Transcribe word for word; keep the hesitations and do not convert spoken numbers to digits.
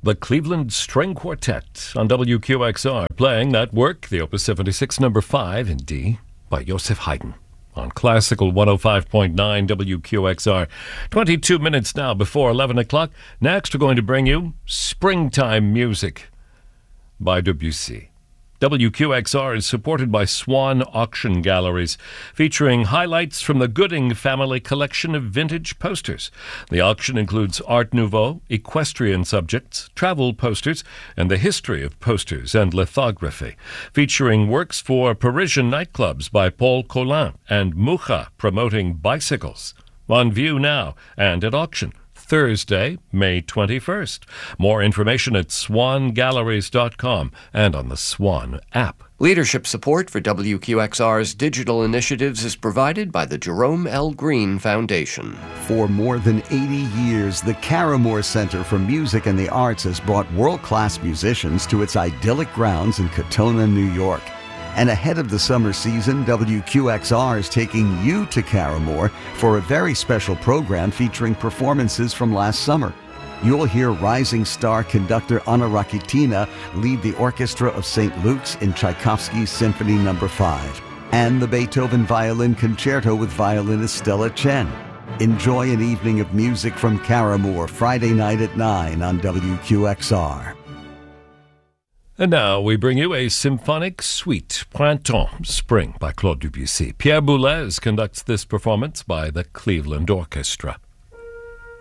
The Cleveland String Quartet on W Q X R, playing that work, the Opus seventy-six, number five in D, by Joseph Haydn, on Classical one oh five point nine W Q X R. twenty-two minutes now before eleven o'clock. Next, we're going to bring you Springtime Music by Debussy. W Q X R is supported by Swan Auction Galleries, featuring highlights from the Gooding family collection of vintage posters. The auction includes Art Nouveau, equestrian subjects, travel posters, and the history of posters and lithography, featuring works for Parisian nightclubs by Paul Colin and Mucha promoting bicycles. On view now and at auction Thursday, May twenty-first. More information at swan galleries dot com and on the Swan app. Leadership support for W Q X R's digital initiatives is provided by the Jerome L. Green Foundation. For more than eighty years, the Caramore Center for Music and the Arts has brought world-class musicians to its idyllic grounds in Katona, New York. And ahead of the summer season, W Q X R is taking you to Caramore for a very special program featuring performances from last summer. You'll hear rising star conductor Anna Rakitina lead the orchestra of Saint Luke's in Tchaikovsky's Symphony number five, and the Beethoven Violin Concerto with violinist Stella Chen. Enjoy an evening of music from Caramore Friday night at nine on W Q X R. And now we bring you a symphonic suite, Printemps, Spring, by Claude Debussy. Pierre Boulez conducts this performance by the Cleveland Orchestra.